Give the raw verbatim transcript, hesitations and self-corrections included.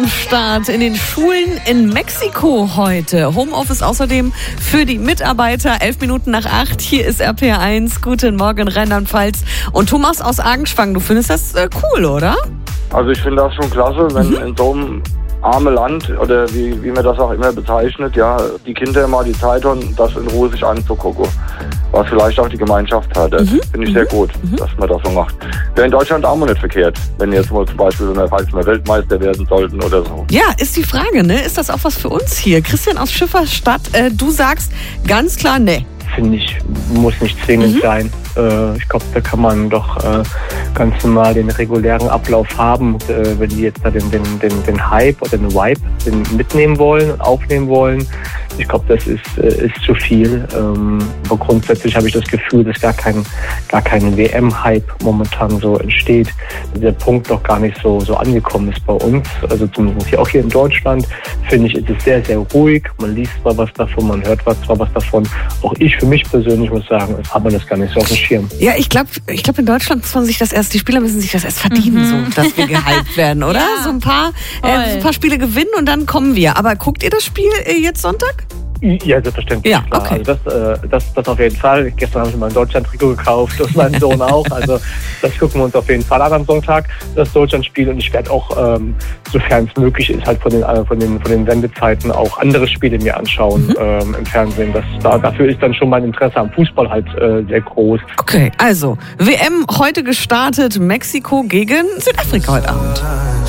Start in den Schulen in Mexiko heute. Homeoffice außerdem für die Mitarbeiter. Elf Minuten nach acht. Hier ist R P R eins. Guten Morgen, Rheinland-Pfalz. Und Thomas aus Argenschwang, du findest das äh, cool, oder? Also ich finde das schon klasse, wenn mhm. in so einem armen Land, oder wie, wie man das auch immer bezeichnet, ja, die Kinder mal die Zeit haben, das in Ruhe sich anzugucken. Was vielleicht auch die Gemeinschaft hat. Das mhm. finde ich sehr gut, mhm. dass man das so macht. Wäre in Deutschland auch mal nicht verkehrt, wenn jetzt mal zum Beispiel, wenn wir falls mal Weltmeister werden sollten oder so. Ja, ist die Frage, ne? Ist das auch was für uns hier? Christian aus Schifferstadt, äh, du sagst ganz klar, ne. Finde ich, muss nicht zwingend mhm. sein. Äh, ich glaube, da kann man doch äh, ganz normal den regulären Ablauf haben. Äh, wenn die jetzt da den, den, den, den Hype oder den Vibe den mitnehmen wollen und aufnehmen wollen, ich glaube, das ist, äh, ist zu viel. Ähm, aber grundsätzlich habe ich das Gefühl, dass gar kein, gar kein W M-Hype momentan so entsteht. Der Punkt noch gar nicht so, so angekommen ist bei uns. Also zumindest hier auch hier in Deutschland, finde ich, ist es sehr, sehr ruhig. Man liest zwar was davon, man hört zwar was davon. Auch ich für mich persönlich muss sagen, haben wir das gar nicht so auf dem Schirm. Ja, ich glaube, ich glaub, in Deutschland muss man sich das erst, die Spieler müssen sich das erst verdienen, mhm. so, dass wir gehypt werden, oder? Ja. So ein paar, äh, so ein paar Spiele gewinnen und dann kommen wir. Aber guckt ihr das Spiel äh, jetzt Sonntag? Ja, selbstverständlich. Ja, klar. okay. Also das, äh, das, das auf jeden Fall. Gestern habe ich mal ein Deutschland-Trikot gekauft und mein Sohn auch. Also das gucken wir uns auf jeden Fall an am Sonntag, das Deutschland-Spiel. Und ich werde auch, ähm, sofern es möglich ist, halt von den, äh, von den, von den Sendezeiten auch andere Spiele mir anschauen mhm. ähm, im Fernsehen. Das, da, dafür ist dann schon mein Interesse am Fußball halt äh, sehr groß. Okay, also W M heute gestartet. Mexiko gegen Südafrika heute Abend.